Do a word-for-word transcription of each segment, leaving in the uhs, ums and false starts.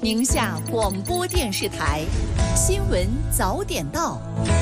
宁夏广播电视台新闻早点到。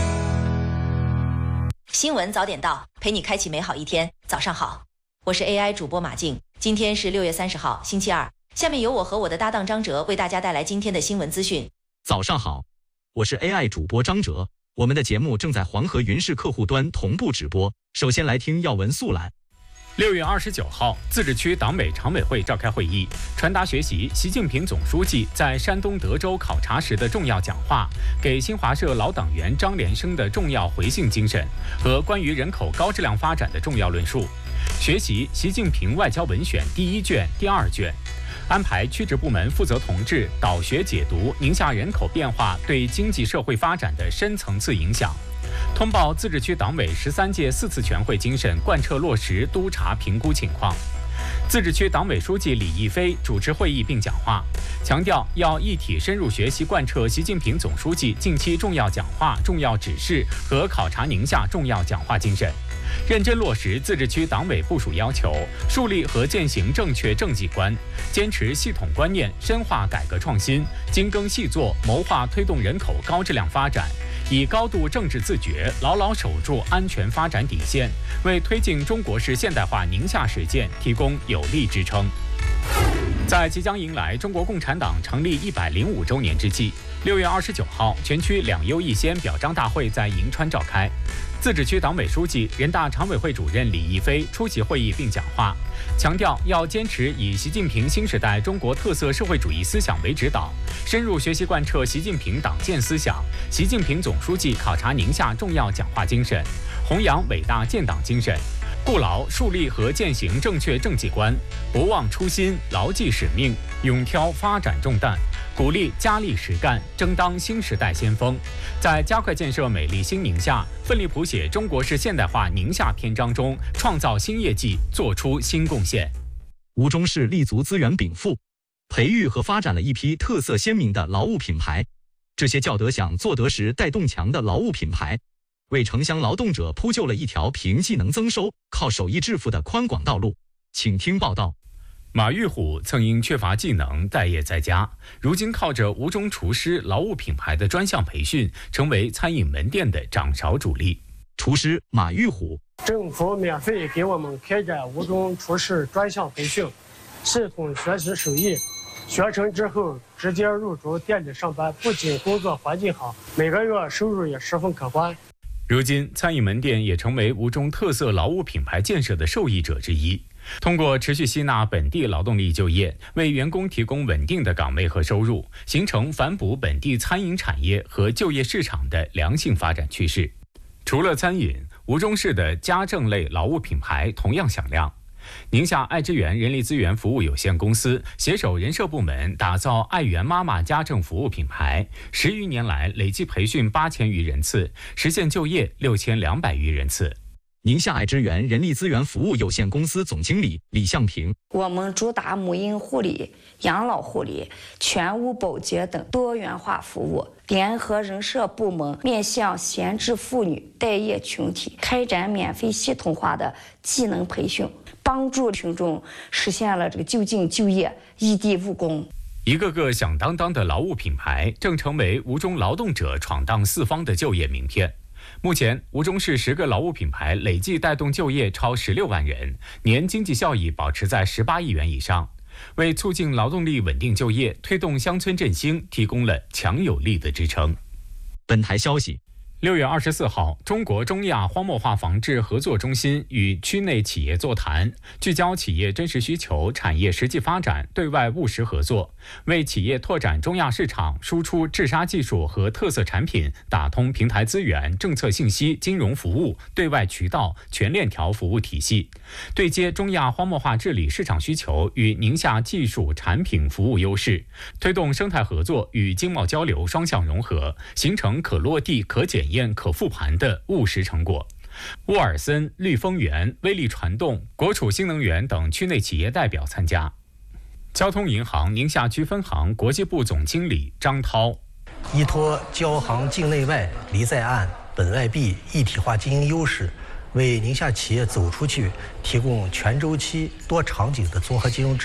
新闻早点到，陪你开启美好一天。早上好，我是 A I 主播马静。今天是六月三十号，星期二。下面由我和我的搭档张哲为大家带来今天的新闻资讯。 早上好，我是 A I 主播张哲。我们的节目正在黄河云视客户端同步直播。首先来听要闻速览。 六月二十九号，自治区党委常委会召开会议，传达学习习近平总书记在山东德州考察时的重要讲话，给新华社老党员张连生的重要回信精神和关于人口高质量发展的重要论述。学习习近平外交文选第一卷、第二卷。安排区直部门负责同志导学解读宁夏人口变化对经济社会发展的深层次影响，通报自治区党委十三届四次全会精神贯彻落实督查评估情况。自治区党委书记李毅飞主持会议并讲话，强调要一体深入学习贯彻习近平总书记近期重要讲话、重要指示和考察宁夏重要讲话精神，认真落实自治区党委部署要求，树立和践行正确政绩观，坚持系统观念，深化改革创新，精耕细作，谋划推动人口高质量发展，以高度政治自觉，牢牢守住安全发展底线，为推进中国式现代化宁夏实践提供有力支撑。在即将迎来中国共产党成立一百零五周年之际，六月二十九号，全区两优一先表彰大会在银川召开。自治区党委书记、人大常委会主任李毅飞出席会议并讲话，强调要坚持以习近平新时代中国特色社会主义思想为指导，深入学习贯彻习近平党建思想、习近平总书记考察宁夏重要讲话精神，弘扬伟大建党精神，固牢树立和践行正确政绩观，不忘初心，牢记使命，勇挑发展重担，鼓励加力实干，争当新时代先锋，在加快建设美丽新宁夏、奋力谱写中国式现代化宁夏篇章中创造新业绩，做出新贡献。 吴忠市立足资源禀赋，培育和发展了一批特色鲜明的劳务品牌，这些叫得响、做得实、带动强的劳务品牌，为城乡劳动者铺就了一条凭技能增收、靠手艺致富的宽广道路。请听报道。 马玉虎曾因缺乏技能待业在家，如今靠着吴中厨师劳务品牌的专项培训，成为餐饮门店的掌勺主力。 厨师马玉虎， 政府免费给我们开展吴中厨师专项培训，系统学习手艺，学成之后直接入驻店里上班，不仅工作环境好，每个月收入也十分可观。 如今，餐饮门店也成为吴中特色劳务品牌建设的受益者之一。通过持续吸纳本地劳动力就业，为员工提供稳定的岗位和收入，形成反哺本地餐饮产业和就业市场的良性发展趋势。除了餐饮，吴中市的家政类劳务品牌同样响亮。宁夏爱之源人力资源服务有限公司携手人社部门打造爱源妈妈家政服务品牌，十余年来累计培训八千余人次，实现就业六千两百余人次。 宁夏爱之源人力资源服务有限公司总经理李向平， 我们主打母婴护理、养老护理、全屋保洁等多元化服务，联合人社部门面向闲置妇女待业群体开展免费系统化的技能培训，帮助群众实现了这个就近就业、异地务工。 一个个响当当的劳务品牌正成为吴中劳动者闯荡四方的就业名片。目前，吴中市十个劳务品牌累计带动就业超十六万人，年经济效益保持在十八亿元以上，为促进劳动力稳定就业、推动乡村振兴提供了强有力的支撑。 本台消息。 六月二十四号，中国中亚荒漠化防治合作中心与区内企业座谈，聚焦企业真实需求、产业实际发展、对外务实合作，为企业拓展中亚市场、输出治沙技术和特色产品打通平台资源、政策信息、金融服务、对外渠道全链条服务体系，对接中亚荒漠化治理市场需求与宁夏技术产品服务优势，推动生态合作与经贸交流双向融合，形成可落地、可检验、可复盘的务实成果。沃尔森、绿丰源、威力传动、国储新能源等区内企业代表参加。交通银行宁夏区分行国际部总经理张涛， 依托交行境内外、离在岸、本外币一体化经营优势，为宁夏企业走出去提供全周期、多场景的综合金融支持。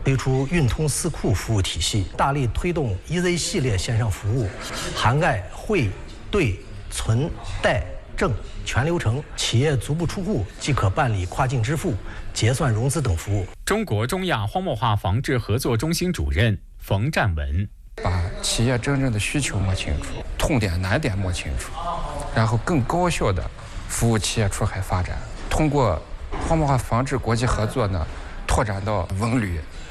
推出运通司库服务体系，大力推动 E Z 系列线上服务，涵盖汇、兑、存、贷、证全流程，企业足不出户即可办理跨境支付、结算融资等服务。 中国中亚荒漠化防治合作中心主任冯占文。 把企业真正的需求摸清楚，痛点难点摸清楚，然后更高效的服务企业出海发展。通过荒漠化防治国际合作呢，拓展到文旅、